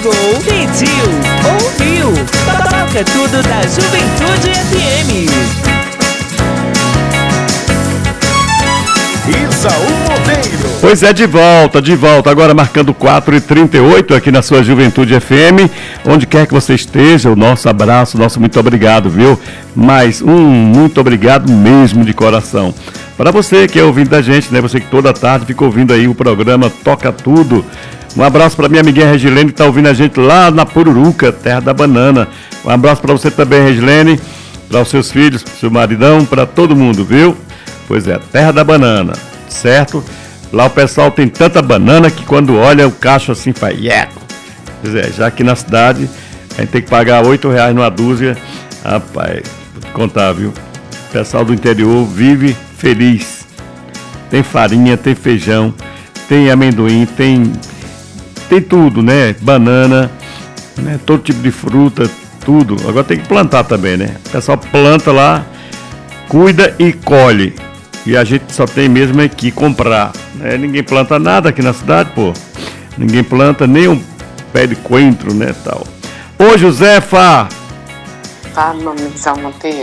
Ligou, pediu, ouviu. Toca tudo da Juventude FM. Isaú Monteiro. Pois é, de volta, agora marcando 4h38 aqui na sua Juventude FM, onde quer que você esteja, o nosso abraço, nosso muito obrigado, viu? Mais muito obrigado mesmo de coração. Para você que é ouvinte da gente, né? Você que toda tarde fica ouvindo aí o programa Toca Tudo. Um abraço para minha amiguinha Regilene, que está ouvindo a gente lá na Pururuca, terra da banana. Um abraço para você também, Regilene, para os seus filhos, para o seu maridão, para todo mundo, viu? Pois é, terra da banana, certo? Lá o pessoal tem tanta banana que quando olha o cacho assim faz yeco. Pois é, já aqui na cidade a gente tem que pagar R$8 numa dúzia. Rapaz, vou te contar, viu? O pessoal do interior vive feliz. Tem farinha, tem feijão, tem amendoim, tem tudo, né? Banana, né? Todo tipo de fruta, tudo. Agora tem que plantar também, né? O pessoal planta lá, cuida e colhe. E a gente só tem mesmo é que comprar, né? Ninguém planta nada aqui na cidade, pô. Ninguém planta nem um pé de coentro, né, tal. Ô, Josefa! Fala, Isaú Monteiro.